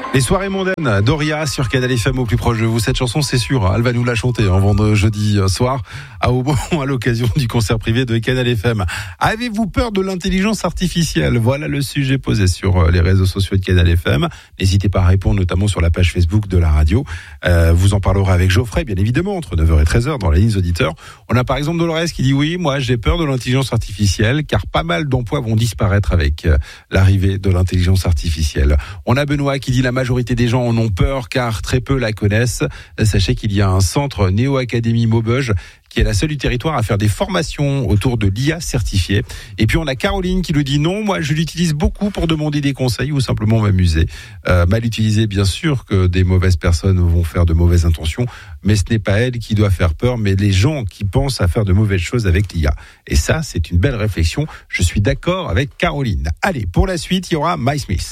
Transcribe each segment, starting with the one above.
Les soirées mondaines, Doria sur Canal FM au plus proche de vous. Cette chanson, c'est sûr, elle va nous la chanter en vendredi soir à Aubon à l'occasion du concert privé de Canal FM. Avez-vous peur de l'intelligence artificielle ? Voilà le sujet posé sur les réseaux sociaux de Canal FM. N'hésitez pas à répondre, notamment sur la page Facebook de la radio. Vous en parlerez avec Geoffrey, bien évidemment, entre 9h et 13h dans la ligne auditeurs. On a par exemple Dolores qui dit oui, moi j'ai peur de l'intelligence artificielle car pas mal d'emplois vont disparaître avec l'arrivée de l'intelligence artificielle. On a Benoît qui dit la majorité des gens en ont peur car très peu la connaissent. Sachez qu'il y a un centre Néo Académie Maubeuge qui est la seule du territoire à faire des formations autour de l'IA certifiée. Et puis on a Caroline qui nous dit non, moi je l'utilise beaucoup pour demander des conseils ou simplement m'amuser. Mal utilisé, bien sûr que des mauvaises personnes vont faire de mauvaises intentions, mais ce n'est pas elle qui doit faire peur, mais les gens qui pensent à faire de mauvaises choses avec l'IA. Et ça, c'est une belle réflexion. Je suis d'accord avec Caroline. Allez, pour la suite, il y aura My Smith.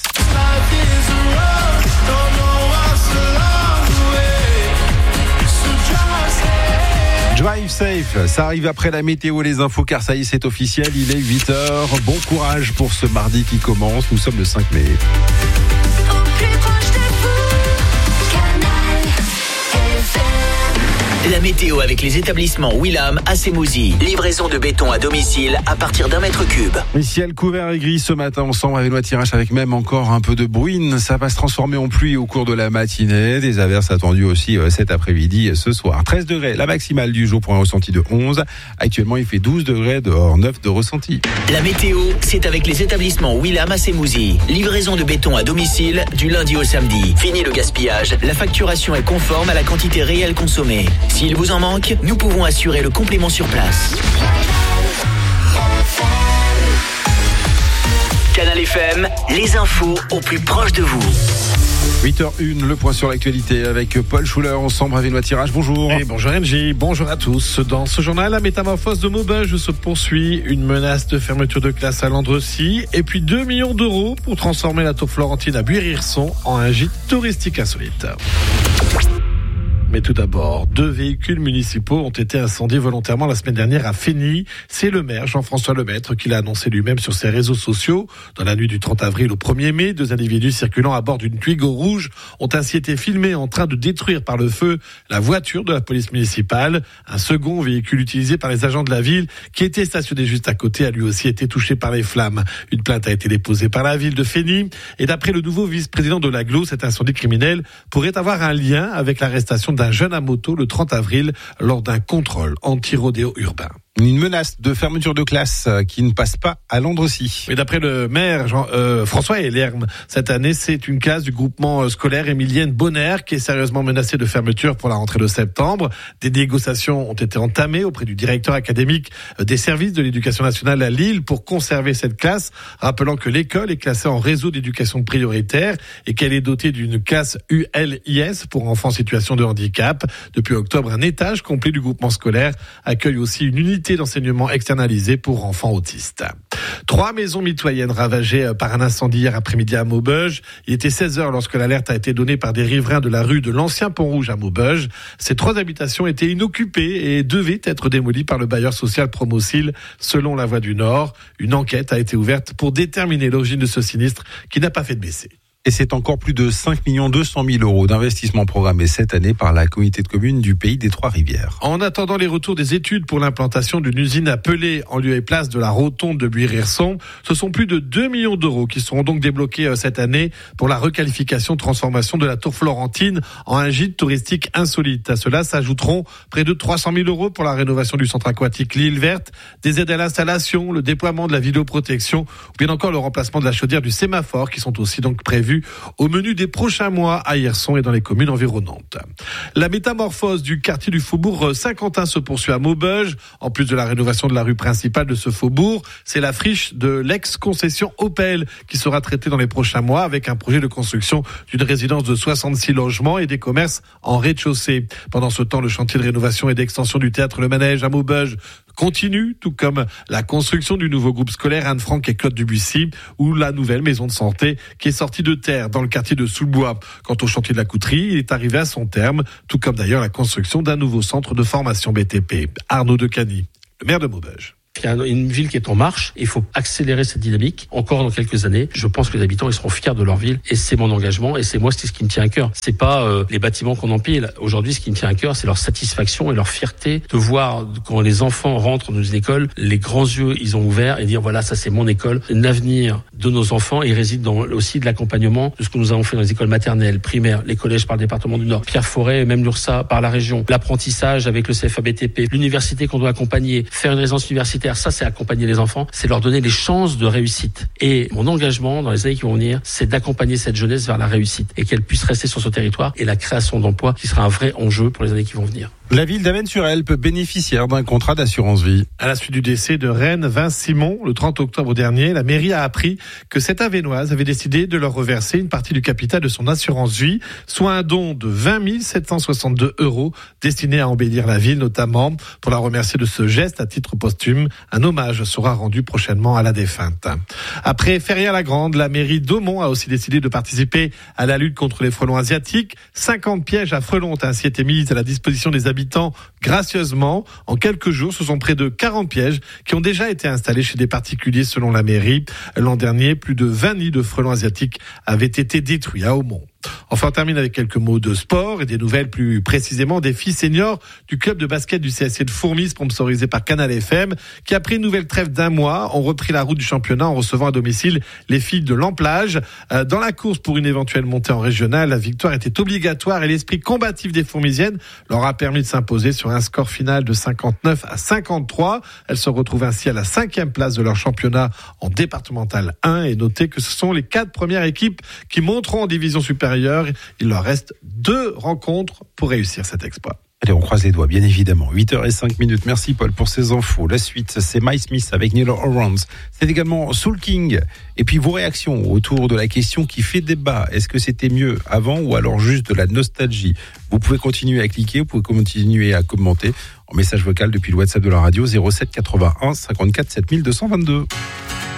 Drive Safe, ça arrive après la météo et les infos car ça y est, c'est officiel, il est 8h. Bon courage pour ce mardi qui commence, nous sommes le 5 mai. La météo avec les établissements Willam à Semouzy. Livraison de béton à domicile à partir d'1 mètre cube. Mais ciel couvert et gris ce matin ensemble avec Benoît Tirage avec même encore un peu de bruine. Ça va se transformer en pluie au cours de la matinée. Des averses attendues aussi cet après-midi et ce soir. 13 degrés, la maximale du jour pour un ressenti de 11. Actuellement, il fait 12 degrés dehors, 9 de ressenti. La météo, c'est avec les établissements Willam à Semouzy. Livraison de béton à domicile du lundi au samedi. Fini le gaspillage. La facturation est conforme à la quantité réelle consommée. S'il vous en manque, nous pouvons assurer le complément sur place. Canal FM, les infos au plus proche de vous. 8h01, le point sur l'actualité avec Paul Schuller, ensemble avec Benoît Tirage. Bonjour. Et bonjour NJ, bonjour à tous. Dans ce journal, la métamorphose de Maubeuge se poursuit. Une menace de fermeture de classe à Landrecy. Et puis 2 millions d'euros pour transformer la tour Florentine à Buire-Hirson en un gîte touristique insolite. Mais tout d'abord, 2 véhicules municipaux ont été incendiés volontairement la semaine dernière à Fény. C'est le maire Jean-François Lemaître qui l'a annoncé lui-même sur ses réseaux sociaux. Dans la nuit du 30 avril au 1er mai, 2 individus circulant à bord d'une Twingo rouge ont ainsi été filmés en train de détruire par le feu la voiture de la police municipale. Un second véhicule utilisé par les agents de la ville qui était stationné juste à côté a lui aussi été touché par les flammes. Une plainte a été déposée par la ville de Fény. Et d'après le nouveau vice-président de l'Agglo, cet incendie criminel pourrait avoir un lien avec l'arrestation d'un jeune à moto le 30 avril lors d'un contrôle anti-rodéo urbain. Une menace de fermeture de classe qui ne passe pas à Landrecy. Et d'après le maire François Elerme, cette année, c'est une classe du groupement scolaire Émilienne Bonner qui est sérieusement menacée de fermeture pour la rentrée de septembre. Des négociations ont été entamées auprès du directeur académique des services de l'éducation nationale à Lille pour conserver cette classe, rappelant que l'école est classée en réseau d'éducation prioritaire et qu'elle est dotée d'une classe ULIS pour enfants en situation de handicap. Depuis octobre, un étage complet du groupement scolaire accueille aussi une unité d'enseignement externalisé pour enfants autistes. 3 maisons mitoyennes ravagées par un incendie hier après-midi à Maubeuge. Il était 16h lorsque l'alerte a été donnée par des riverains de la rue de l'Ancien Pont-Rouge à Maubeuge. Ces 3 habitations étaient inoccupées et devaient être démolies par le bailleur social Promocil, selon la Voix du Nord. Une enquête a été ouverte pour déterminer l'origine de ce sinistre qui n'a pas fait de baisser. Et c'est encore plus de 5 200 000 euros d'investissement programmé cette année par la communauté de communes du Pays des Trois-Rivières. En attendant les retours des études pour l'implantation d'une usine à Pelé en lieu et place de la rotonde de Buire-Hirson, ce sont plus de 2 millions d'euros qui seront donc débloqués cette année pour la requalification, transformation de la tour Florentine en un gîte touristique insolite. À cela s'ajouteront près de 300 000 euros pour la rénovation du centre aquatique L'Île Verte, des aides à l'installation, le déploiement de la vidéoprotection ou bien encore le remplacement de la chaudière du sémaphore qui sont aussi donc prévus au menu des prochains mois à Hirson et dans les communes environnantes. La métamorphose du quartier du faubourg Saint-Quentin se poursuit à Maubeuge. En plus de la rénovation de la rue principale de ce faubourg, c'est la friche de l'ex-concession Opel qui sera traitée dans les prochains mois avec un projet de construction d'une résidence de 66 logements et des commerces en rez-de-chaussée. Pendant ce temps, le chantier de rénovation et d'extension du théâtre Le Manège à Maubeuge continue, tout comme la construction du nouveau groupe scolaire Anne-Franck et Claude Debussy ou la nouvelle maison de santé qui est sortie de terre dans le quartier de Soulbois. Quant au chantier de la couterie, il est arrivé à son terme, tout comme d'ailleurs la construction d'un nouveau centre de formation BTP. Arnaud Decany, le maire de Maubeuge. Il y a une ville qui est en marche, il faut accélérer cette dynamique. Encore dans quelques années, je pense que les habitants ils seront fiers de leur ville et c'est mon engagement et c'est ce qui me tient à cœur. C'est pas les bâtiments qu'on empile. Aujourd'hui, ce qui me tient à cœur, c'est leur satisfaction et leur fierté de voir quand les enfants rentrent dans une école, les grands yeux ils ont ouvert et dire voilà, ça c'est mon école. L'avenir de nos enfants, il réside dans aussi de l'accompagnement de ce que nous avons fait dans les écoles maternelles, primaires, les collèges par le département du Nord, Pierre Forêt, même l'URSA par la région, l'apprentissage avec le CFA-BTP, l'université qu'on doit accompagner, faire une résidence universitaire. Ça, c'est accompagner les enfants, c'est leur donner les chances de réussite. Et mon engagement dans les années qui vont venir, c'est d'accompagner cette jeunesse vers la réussite et qu'elle puisse rester sur ce territoire et la création d'emplois qui sera un vrai enjeu pour les années qui vont venir. La ville d'Avesnes-sur-Helpe, bénéficiaire d'un contrat d'assurance vie. À la suite du décès de Reine Vince Simon, le 30 octobre dernier, la mairie a appris que cette Avesnoise avait décidé de leur reverser une partie du capital de son assurance vie, soit un don de 20 762 € destiné à embellir la ville, notamment pour la remercier de ce geste à titre posthume. Un hommage sera rendu prochainement à la défunte. Après Ferrières-la-Grande, la mairie d'Aumont a aussi décidé de participer à la lutte contre les frelons asiatiques. 50 pièges à frelons ont ainsi été mis à la disposition des habitants gracieusement. En quelques jours, ce sont près de 40 pièges qui ont déjà été installés chez des particuliers selon la mairie. L'an dernier, plus de 20 nids de frelons asiatiques avaient été détruits à Aumont. Enfin, on termine avec quelques mots de sport et des nouvelles plus précisément des filles seniors du club de basket du CSC de Fourmies, sponsorisé par Canal FM, qui après une nouvelle trêve d'1 mois, ont repris la route du championnat en recevant à domicile les filles de l'Amplage. Dans la course pour une éventuelle montée en régional, la victoire était obligatoire et l'esprit combatif des Fourmisiennes leur a permis de s'imposer sur un score final de 59-53. Elles se retrouvent ainsi à la 5e place de leur championnat en départemental 1 et notez que ce sont les 4 premières équipes qui monteront en division supérieure. Il leur reste 2 rencontres pour réussir cet exploit. Allez, on croise les doigts, bien évidemment. 8h05. Merci Paul pour ces infos. La suite, c'est My Smith avec Neil Orange. C'est également Soul King. Et puis vos réactions autour de la question qui fait débat. Est-ce que c'était mieux avant ou alors juste de la nostalgie? Vous pouvez continuer à cliquer, vous pouvez continuer à commenter en message vocal depuis le WhatsApp de la radio 07 81 54 7222.